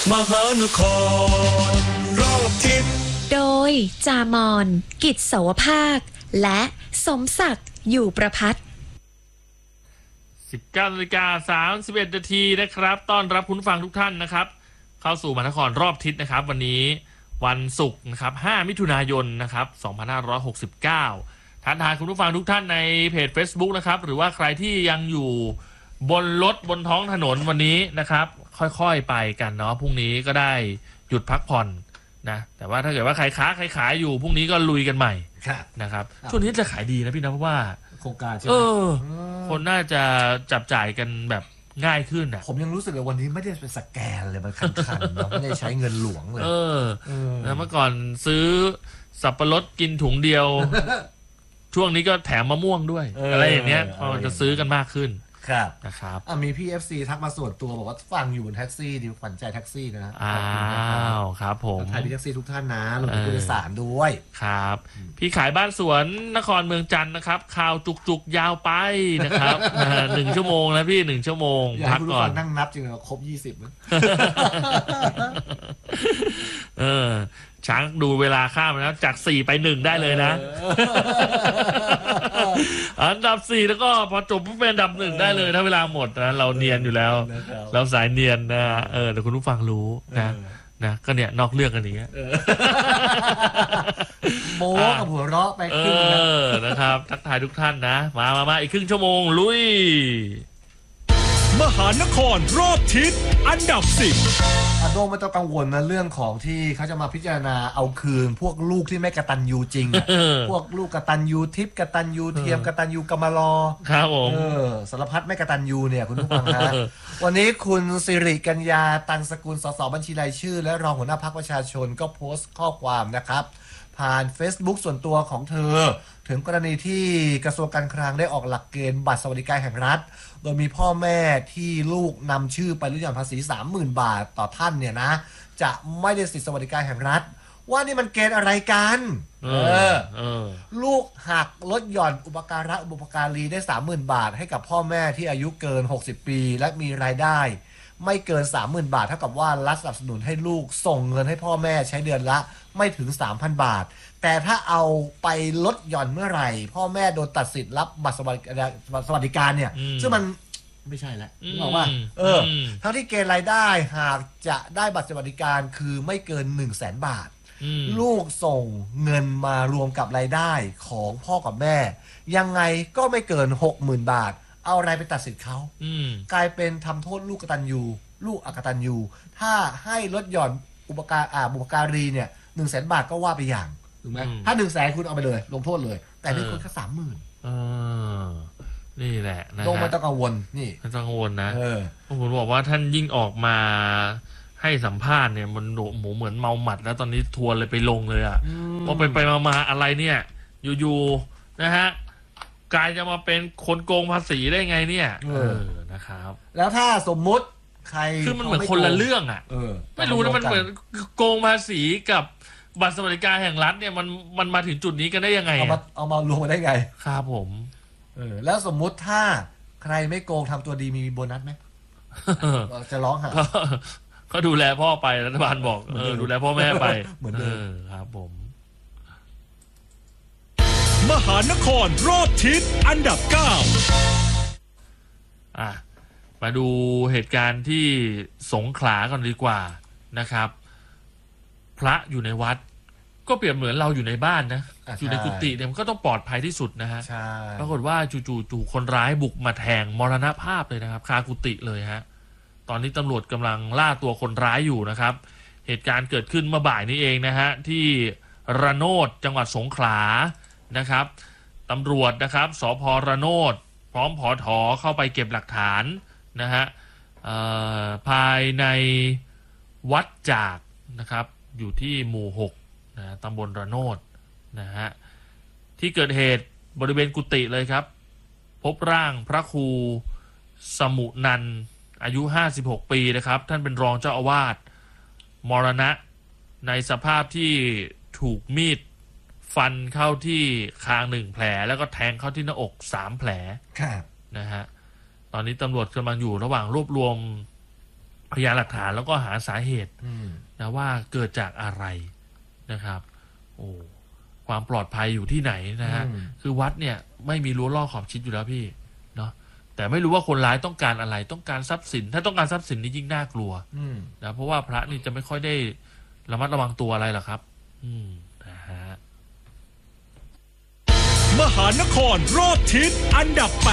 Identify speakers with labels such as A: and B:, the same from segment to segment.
A: มหานครรอบทิศ
B: โดยจามอนกิจเสาวภาคและสมศักดิ์อยู่ประภัต
C: 19:31 นาทีนะครับต้อนรับคุณฟังทุกท่านนะครับเข้าสู่มหานครรอบทิศนะครับวันนี้วันศุกร์นะครับ5 มิถุนายนนะครับ2569ทักทายคุณผู้ฟังทุกท่านในเพจ Facebook นะครับหรือว่าใครที่ยังอยู่บนรถบนท้องถนนวันนี้นะครับค่อยๆไปกันเนาะพรุ่งนี้ก็ได้หยุดพักผ่อนนะแต่ว่าถ้าเกิดว่าใครขายอยู่พรุ่งนี้ก็ลุยกันใหม่นะครับช่วงนี้จะขายดีนะพี่นะเพราะว่า
D: โครงการใช่ไหม
C: คนน่าจะจับจ่ายกันแบบง่ายขึ้นอ่ะ
D: ผมยังรู้สึกว่าวันนี้ไม่ได้เป็นสแกนเลยมันคันๆเราไม่ได้ใช้เงินหลวงเลย
C: แล้วเมื่อก่อนซื้อสับปะรดกินถุงเดียว ช่วงนี้ก็แถมมะม่วงด้วยอะไรอย่างเงี้ยพอจะซื้อกันมากขึ้นนะครับ
D: มีพี่ FC ทักมาส่วนตัวบอกว่าฟังอยู่บนแท็กซี่ดิขวัญใจแท็กซี่นะ
C: ครับผม
D: ไทยพี่แท็กซี่ทุกท่านนะรวมถึงผู้โดยสารด้วย
C: ครับพี่ขายบ้านสวนนครเมืองจันทร์นะครับข่าวจุกๆยาวไปนะครับ1 ชั่วโมงนะพี่1 ชั่วโมง
D: พักก่อนนั่งนับจริงๆครบ20นะ
C: ช้างดูเวลาข้ามแล้วจาก4 ไป 1ได้เลยนะอันดับ4แล้วก็พอจบเป็นอันดับ1ได้เลยถ้าเวลาหมดนะเราเนียนอยู่แล้วเราสายเนียนนะแต่คุณผู้ฟังรู้นะก็เนี่ยนอกเรื่องกันอย่างเงี้ย
D: โม้กับหัวเราะไปครึ่ง
C: นะครับทักทายทุกท่านนะมาอีกครึ่งชั่วโมงลุย
A: มหานครรอบทิศอันดับ10
D: โดมไม่ต้องกังวลนะเรื่องของที่เขาจะมาพิจารณาเอาคืนพวกลูกที่ไม่กตัญญูจริงพวกลูกกตัญญูทิพย์กตัญญูเทียมกตัญญูกมล
C: ครับผม
D: สารพัดไม่กตัญญูเนี่ยคุณผู้ฟังฮะวันนี้คุณสิริกัญญาตันสกุลสสบัญชีรายชื่อและรองหัวหน้าพรรคประชาชนก็โพสต์ข้อความนะครับผ่าน Facebook ส่วนตัวของเธอถึงกรณีที่กระทรวงการคลังได้ออกหลักเกณฑ์บัตรสวัสดิการแห่งรัฐโดยมีพ่อแม่ที่ลูกนำชื่อไปลดหย่อนภาษี 30,000 บาทต่อท่านเนี่ยนะจะไม่ได้สิทธิสวัสดิการแห่งรัฐว่านี่มันเกณฑ์อะไรกันลูกหักลดหย่อนอุปการะบุพการีได้ 30,000 บาทให้กับพ่อแม่ที่อายุเกิน60ปีและมีรายได้ไม่เกิน 30,000 บาทเท่ากับว่ารัฐสนับสนุนให้ลูกส่งเงินให้พ่อแม่ใช้เดือนละไม่ถึง 3,000 บาทแต่ถ้าเอาไปลดหย่อนเมื่อไหร่พ่อแม่โดนตัดสิทธิ์รับบัตรสวัสดิการเนี่ยซึ่งมันไม่ใช่แล้วบอกว่าทั้งที่เกณฑ์รายได้หากจะได้บัตรสวัสดิการคือไม่เกิน 100,000 บาทลูกส่งเงินมารวมกับรายได้ของพ่อกับแม่ยังไงก็ไม่เกิน 60,000 บาทเอาอะไรไปตัดสิทธิ์เขากลายเป็นทำโทษลูกกตัญญูลูกอกตัญญูถ้าให้ลดหย่อนบุพการีเนี่ย 100,000 บาทก็ว่าไปอย่างถูกไหมถ้า 100,000 คุณเอาไปเลยลงโทษเลยแต่นี่คุณแค่ 30,000
C: นี่แหละนะ
D: ต้องไม่ต้องกังวลนี่
C: ไม่ต้องกังวลนะผมบอกว่าท่านยิ่งออกมาให้สัมภาษณ์เนี่ยมันหมูเหมือนเมาหมัดแล้วตอนนี้ทัวร์เลยไปลงเลยอ่ะพอไปมาอะไรเนี่ยอยู่ๆนะฮะกลายจะมาเป็นคนโกงภาษีได้ไงเนี่ยนะครับ
D: แล้วถ้าสมมุติใคร
C: คือมันเหมือนคนละเรื่องอ่ะไม่รู้นะมันเหมือนโกงภาษีกับบัตรสวัสดิการแห่งรัฐเนี่ยมันมาถึงจุดนี้กันได้ยังไง
D: เอามารวมมาได้ไง
C: ครับผม
D: แล้วสมมุติถ้าใครไม่โกงทำตัวดีมีโบนัสไหมจะร้องหา
C: ก็ดูแลพ่อไปรัฐบาลบอกดูแลพ่อแม่ไป
D: เหมือนเดิม
C: ครับผม
A: มหานครรอบทิศอันดับ9
C: มาดูเหตุการณ์ที่สงขลากันดีกว่านะครับพระอยู่ในวัดก็เปรียบเหมือนเราอยู่ในบ้านนะอยู่ในกุฏิเนี่ยมันก็ต้องปลอดภัยที่สุดนะฮะปรากฏว่าจู่ๆคนร้ายบุกมาแทงมรณภาพเลยนะครับคากุฏิเลยฮะตอนนี้ตำรวจกำลังล่าตัวคนร้ายอยู่นะครับเหตุการณ์เกิดขึ้นเมื่อบ่ายนี้เองนะฮะที่ระโนดจังหวัดสงขลานะครับตำรวจนะครับสภ.ระโนดพร้อมผถ.เข้าไปเก็บหลักฐานนะฮะภายในวัดจากนะครับอยู่ที่หมู่6นะตำบลระโนดนะฮะที่เกิดเหตุบริเวณกุฏิเลยครับพบร่างพระครูสมุนันท์อายุ56 ปีนะครับท่านเป็นรองเจ้าอาวาสมรณะในสภาพที่ถูกมีดฟันเข้าที่คาง1 แผลแล้วก็แทงเข้าที่หน้าอก3 แผลนะฮะตอนนี้ตำรวจกำลังอยู่ระหว่างรวบรวมพยานหลักฐานแล้วก็หาสาเหตุ
D: อืม
C: นะว่าเกิดจากอะไรนะครับ โอ้ความปลอดภัยอยู่ที่ไหนนะฮะ คือวัดเนี่ยไม่มีรั้วรอบขอบชิดอยู่แล้วพี่เนาะแต่ไม่รู้ว่าคนร้ายต้องการอะไรต้องการทรัพย์สิน ถ้าต้องการทรัพย์สินนี่ยิ่งน่ากลัว
D: อืม
C: นะเพราะว่าพระนี่จะไม่ค่อยได้ระมัดระวังตัวอะไรหรอกครับ นะฮะ
A: มหานครรอบทิศอันดับ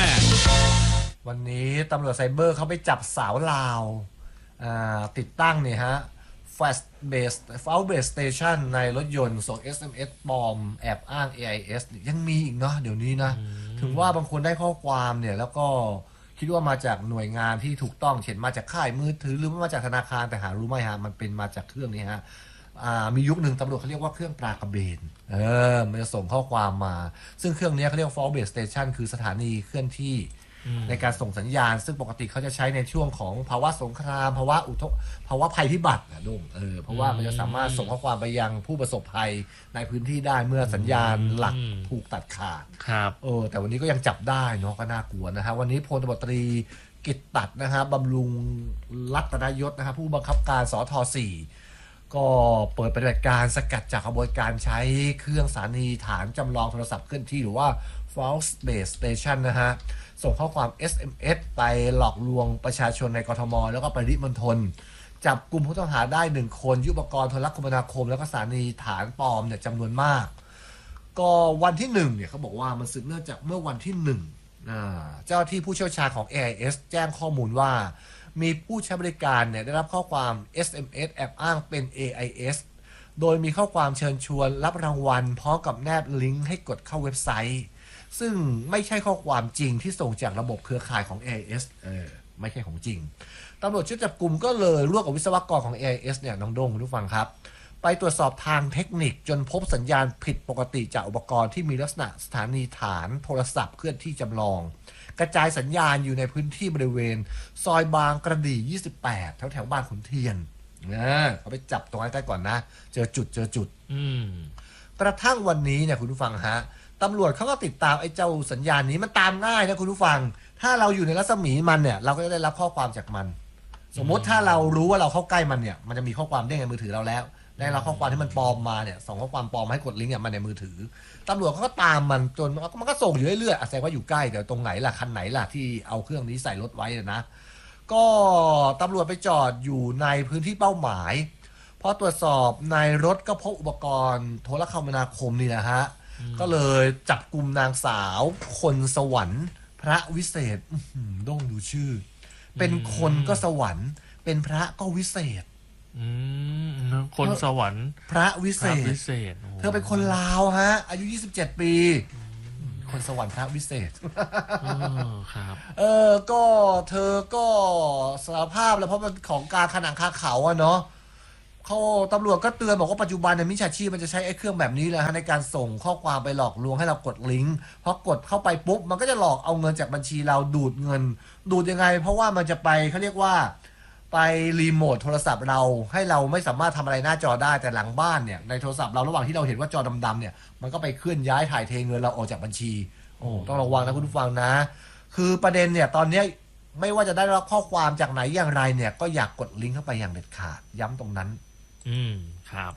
A: 8
D: วันนี้ตำรวจไซเบอร์เขาไปจับสาวลาวติดตั้งเนี่ยฮะ Flash Base Station ในรถยนต์ส่ง SMS ปลอมแอบอ้าง AIS ยังมีอีกเนาะเดี๋ยวนี้นะ ถึงว่าบางคนได้ข้อความเนี่ยแล้วก็คิดว่ามาจากหน่วยงานที่ถูกต้องเช่นมาจากค่ายมือถือหรือมาจากธนาคารแต่หารู้ไหมฮะมันเป็นมาจากเครื่องนี้ฮะมียุคหนึ่งตำรวจเขาเรียกว่าเครื่องปลากระเบนมันจะส่งข้อความมาซึ่งเครื่องนี้เขาเรียก Flash Base Station คือสถานีเคลื่อนที่ในการส่งสัญญาณซึ่งปกติเขาจะใช้ในช่วงของภาวะสงครามภาวะภัยพิบัตินะลุงเพราะว่ามันจะสามารถส่งข้อความไปยังผู้ประสบภัยในพื้นที่ได้เมื่อสัญญาณหลักถูกตัดขาด
C: ครับ
D: แต่วันนี้ก็ยังจับได้เนาะก็น่ากลัวนะฮะวันนี้พลตบตรีกิตตัดนะฮะบำรุงรัตนยศนะฮะผู้บังคับการสท4ก็เปิดปฏิบัติการสกัดจับขบวนการใช้เครื่องสถานีฐานจำลองโทรศัพท์เคลื่อนที่หรือว่า False Base Station นะฮะส่งข้อความ SMS ไปหลอกลวงประชาชนในกทมแล้วก็ปริมณฑลจับกลุ่มผู้ต้องหาได้1คนยุทธปกรณ์โทรคมนาคมแล้วก็สถานีฐานปลอมเนี่ยจำนวนมากก็วันที่1เนี่ยเขาบอกว่ามันสืบเนื่องจากเมื่อวันที่1เจ้าที่ผู้เชี่ยวชาญของ AIS แจ้งข้อมูลว่ามีผู้ใช้บริการเนี่ยได้รับข้อความ SMS แอบอ้างเป็น AIS โดยมีข้อความเชิญชวนรับรางวัลพร้อมกับแนบลิงก์ให้กดเข้าเว็บไซต์ซึ่งไม่ใช่ข้อความจริงที่ส่งจากระบบเครือข่ายของ AIS ไม่ใช่ของจริงตำรวจชุดจับกลุ่มก็เลยร่วมกับวิศวกรของ AIS เนี่ยน้องโด่งคุณผู้ฟังครับไปตรวจสอบทางเทคนิคจนพบสัญญาณผิดปกติจากอุปกรณ์ที่มีลักษณะสถานีฐานโทรศัพท์เคลื่อนที่จำลองกระจายสัญญาณอยู่ในพื้นที่บริเวณซอยบางกระดี่28แถวบ้านขุนเทียนเขาไปจับตรงนั้นได้ก่อนนะเจอจุดกระทั่งวันนี้เนี่ยคุณผู้ฟังฮะตำรวจเขาก็ติดตามไอ้เจ้าสัญญาณนี้มันตามง่ายนะคุณผู้ฟังถ้าเราอยู่ในรัศมีมันเนี่ยเราก็จะได้รับข้อความจากมันสมมติถ้าเรารู้ว่าเราเข้าใกล้มันเนี่ยมันจะมีข้อความเด้งในมือถือเราแล้วได้รับข้อความที่มันปลอมมาเนี่ยส่งข้อความปลอมให้กดลิงก์เนี่ยมาในมือถือตำรวจเขาก็ตามมันจนมันก็ส่งอยู่เรื่อยๆแสดงว่าอยู่ใกล้แต่ตรงไหนล่ะคันไหนล่ะที่เอาเครื่องนี้ใส่รถไว้นะก็ตำรวจไปจอดอยู่ในพื้นที่เป้าหมายพอตรวจสอบในรถก็พบอุปกรณ์โทรคมนาคมนี่นะฮะก็เลยจับกลุ่มนางสาวคนสวรรค์พระวิเศษด้งดูชื่อเป็นคนก็สวรรค์เป็นพระก็วิเศษ
C: คนสวรรค์
D: พระวิเศษเธอเป็นคนลาวฮะอายุ27ปีคนสวรรค์พระวิเศษ
C: ครับ
D: ก็เธอก็สารภาพแล้วเพราะมันของการขนังคาเขาอะเนาะเขาตำรวจก็เตือนบอกว่าปัจจุบันในมิจฉาชีพมันจะใช้ไอ้เครื่องแบบนี้แหละฮะในการส่งข้อความไปหลอกลวงให้เรากดลิงก์พอกดเข้าไปปุ๊บมันก็จะหลอกเอาเงินจากบัญชีเราดูดเงินดูดยังไงเพราะว่ามันจะไปเขาเรียกว่าไปรีโมทโทรศัพท์เราให้เราไม่สามารถทำอะไรหน้าจอได้แต่หลังบ้านเนี่ยในโทรศัพท์เราระหว่างที่เราเห็นว่าจอดำๆเนี่ยมันก็ไปเคลื่อนย้ายถ่ายเทเงินเราออกจากบัญชีต้องระวังนะคุณผู้ฟังนะคือประเด็นเนี่ยตอนนี้ไม่ว่าจะได้รับข้อความจากไหนอย่างไรเนี่ยก็อยากกดลิงก์เข้าไปอย่างเด็ดขาดย้ำตรงนั้น
C: ครับ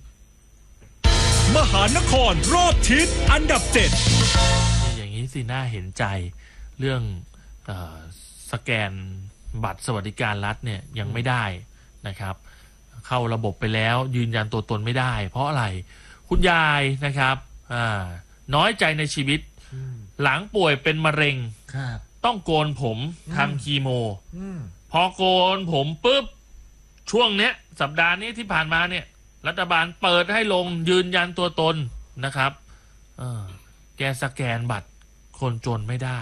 A: มหานครรอบทิศอันดับ 7
C: อย่างนี้สิน่าเห็นใจเรื่องสแกนบัตรสวัสดิการรัฐเนี่ยยังไม่ได้นะครับเข้าระบบไปแล้วยืนยันตัวตนไม่ได้เพราะอะไรคุณยายนะครับน้อยใจในชีวิตหลังป่วยเป็นมะเร็งต้องโกนผมทำคีโมพอโกนผมปุ๊บช่วงเนี้ยสัปดาห์นี้ที่ผ่านมาเนี่ยรัฐบาลเปิดให้ลงยืนยันตัวตนนะครับแกสแกนบัตรคนจนไม่ได้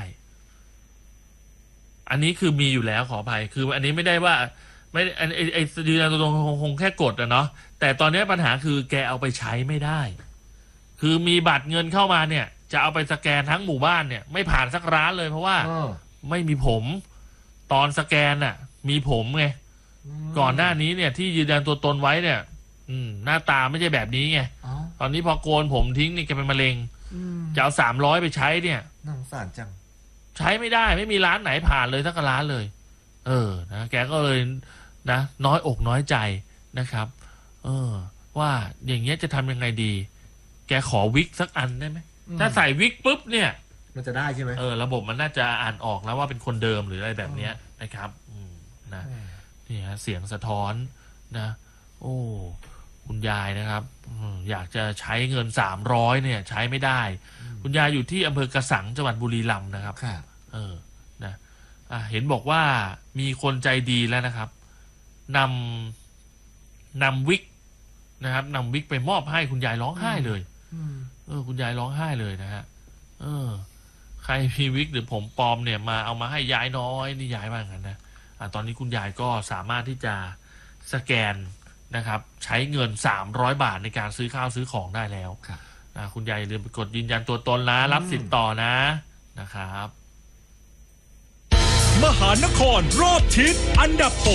C: อันนี้คือมีอยู่แล้วขออภัยคืออันนี้ไม่ได้ว่าไม่ไอ้ยืนยันตัวตนคงแค่กดอะเนาะแต่ตอนนี้ปัญหาคือแกเอาไปใช้ไม่ได้คือมีบัตรเงินเข้ามาเนี่ยจะเอาไปสแกนทั้งหมู่บ้านเนี่ยไม่ผ่านสักร้านเลยเพราะว่าไม่มีผมตอนสแกนน่ะมีผมไงก่อนหน้านี้เนี่ยที่ยืนยันตัวตนไว้เนี่ยหน้าตาไม่ใช่แบบนี้ไงตอนนี้พอโกนผมทิ้งนี่แกเป็นมะเร็งจะเอา300ไปใช้เนี่ย
D: น่าสงสารจัง
C: ใช้ไม่ได้ไม่มีร้านไหนผ่านเลยสักร้านเลยนะแกก็เลยนะน้อยอกน้อยใจนะครับว่าอย่างเงี้ยจะทำยังไงดีแกขอวิกสักอันได้ไหมถ้าใส่วิกปุ๊บเนี่ย
D: มันจะได้ใช่ไหม
C: ระบบมันน่าจะอ่านออกแล้วว่าเป็นคนเดิมหรืออะไรแบบเนี้ยนะครับนะนี่ฮะเสียงสะท้อนนะโอ้คุณยายนะครับอยากจะใช้เงิน300เนี่ยใช้ไม่ได้คุณยายอยู่ที่อำเภอกระสังจังหวัดบุรีรัมย์นะครับนะเห็นบอกว่ามีคนใจดีแล้วนะครับนำวิกนะครับนำวิกไปมอบให้คุณยายร้องไห้เลยคุณยายร้องไห้เลยนะฮะใครมีวิกหรือผมปลอมเนี่ยมาเอามาให้ยายน้อยนี่ยายว่างั้นนะตอนนี้คุณยายก็สามารถที่จะสแกนนะครับใช้เงิน300 บาทในการซื้อข้าวซื้อของได้แล้วคุณยายอย่าลืมไปกดยืนยันตัวตนนะรับสิทธิ์ต่อนะครับ
A: มหานครรอบทิศอันดับ6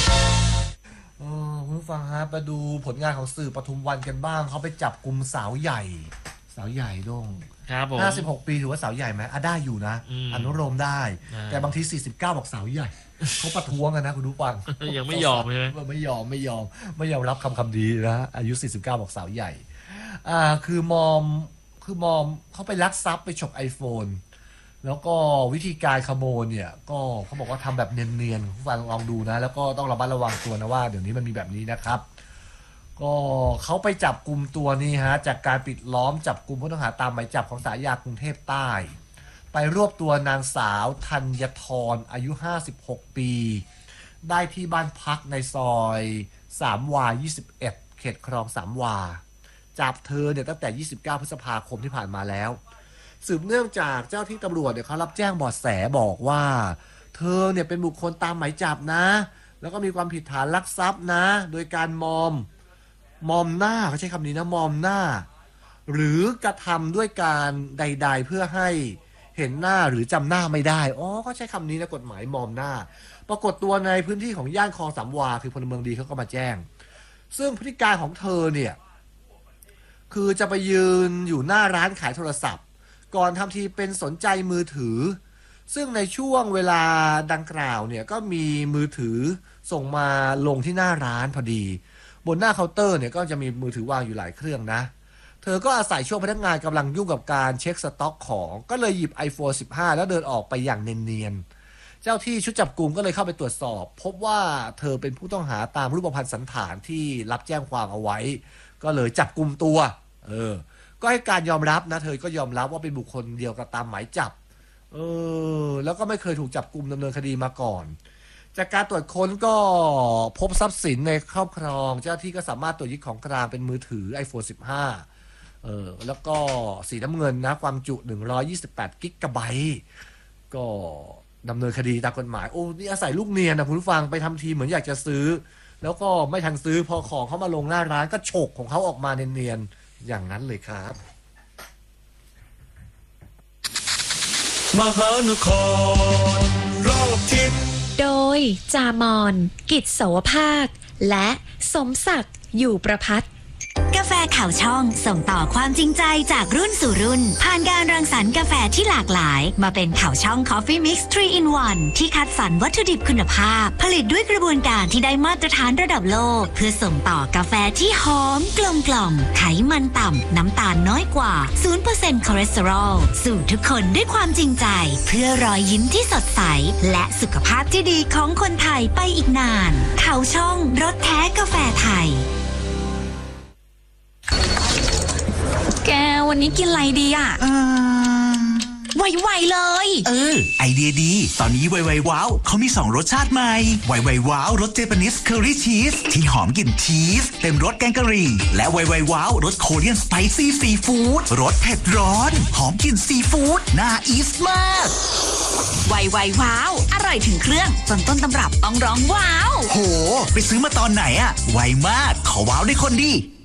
D: คุณผู้ฟังฮะมาดูผลงานของสื่อปทุมวันกันบ้างเขาไปจับกลุ่มสาวใหญ่ด้ง
C: ครับผม
D: 56 ปีถือว่าสาวใหญ่ไหมได้อยู่นะอนุโลมได้แต่บางที49บอกสาวใหญ่เขาประท้วงกันนะคุณผู้ฟัง
C: ยังไม่ยอมใช่ไหม
D: ไม่ยอมรับคำดีนะอายุ49บอกสาวใหญ่คือมอมเขาไปลักทรัพย์ไปฉก iPhone แล้วก็วิธีการขโมยเนี่ยก็เขาบอกว่าทำแบบเนียนๆผู้ฟังลองดูนะแล้วก็ต้องระมัดระวังตัวนะว่าเดี๋ยวนี้มันมีแบบนี้นะครับก็เขาไปจับกลุ่มตัวนี้ฮะจากการปิดล้อมจับกลุ่มผู้ต้องหาตามหมายจับของศาลฎีกากรุงเทพใต้ไปรวบตัวนางสาวธัญธรอายุ56 ปีได้ที่บ้านพักในซอย3 วา 21เขตคลอง3 วาจับเธอเนี่ยตั้งแต่29 พฤษภาคมที่ผ่านมาแล้วสืบเนื่องจากเจ้าที่ตำรวจเนี่ยเขารับแจ้งเบาะแสบอกว่าเธอเนี่ยเป็นบุคคลตามหมายจับนะแล้วก็มีความผิดฐานลักทรัพย์นะโดยการมอมหน้าเขาใช้คำนี้นะมอมหน้าหรือกระทำด้วยการใดๆเพื่อให้เห็นหน้าหรือจำหน้าไม่ได้ก็ใช้คำนี้นะกฎหมายมอมหน้าปรากฏตัวในพื้นที่ของย่านคลอง3 วาคือพลเมืองดีเขาก็มาแจ้งซึ่งพฤติการของเธอเนี่ยคือจะไปยืนอยู่หน้าร้านขายโทรศัพท์ก่อนทำทีเป็นสนใจมือถือซึ่งในช่วงเวลาดังกล่าวเนี่ยก็มีมือถือส่งมาลงที่หน้าร้านพอดีบนหน้าเคาน์เตอร์เนี่ยก็จะมีมือถือวางอยู่หลายเครื่องนะเธอก็อาศัยช่วงพนักงานกำลังยุ่งกับการเช็คสต็อกของก็เลยหยิบ iPhone 15 แล้วเดินออกไปอย่างเนียนๆเจ้าที่ชุดจับกุมก็เลยเข้าไปตรวจสอบพบว่าเธอเป็นผู้ต้องหาตามรูปพรรณสันฐานที่รับแจ้งความเอาไว้ก็เลยจับกุมตัวก็ให้การยอมรับนะเธอก็ยอมรับว่าเป็นบุคคลเดียวกับตามหมายจับแล้วก็ไม่เคยถูกจับกุมดำเนินคดีมาก่อนจากการตรวจค้นก็พบทรัพย์สินในครอบครองเจ้าที่ก็สามารถตรวจยึดของกลางเป็นมือถือ iPhone 15แล้วก็สีน้ำเงินนะความจุ128 กิกะไบต์ก็ดำเนินคดีตามกฎหมายนี่อาศัยลูกเนียนนะคุณผู้ฟังไปทำทีเหมือนอยากจะซื้อแล้วก็ไม่ทันซื้อพอของเขามาลงหน้าร้านก็ฉกของเขาออกมาเนียนๆอย่างนั้นเลยครับ
A: มหานครรอบทิศ
B: โดยจามอนกิจสวภาคและสมศักดิ์อยู่ประภัต
E: กาแฟข่าวช่องส่งต่อความจริงใจจากรุ่นสู่รุ่นผ่านการรังสรรค์กาแฟที่หลากหลายมาเป็นข่าวช่อง Coffee Mix 3 in 1 ที่คัดสรรวัตถุดิบคุณภาพผลิตด้วยกระบวนการที่ได้มาตรฐานระดับโลกเพื่อส่งต่อกาแฟที่หอมกลมกล่อมไขมันต่ำน้ำตาลน้อยกว่า 0% คอเลสเตอรอลสู่ทุกคนด้วยความจริงใจเพื่อรอยยิ้มที่สดใสและสุขภาพที่ดีของคนไทยไปอีกนานข่าวช่องรสแท้กาแฟไทย
F: แกวันนี้กินอะไรดีอ่ะไวๆเลย
G: ไอเดียดีตอนนี้ไวๆว้าวเขามี2รสชาติใหม่ไวๆว้าวรสเจแปนิสเคอรี่ชีสที่หอมกลิ่นชีสเต็มรสแกงกะหรี่และไวๆว้าวรสโคเรียนสไปซี่ซีฟู้ดรสเผ็ดร้อนหอมกลิ่นซีฟู้ดน่าอีสมาก
F: ไวๆว้าวอร่อยถึงเครื่องจนต้นตำรับต้องร้องว้าว
G: โหไปซื้อมาตอนไหนอะไวมากขอว้าวได้คนดี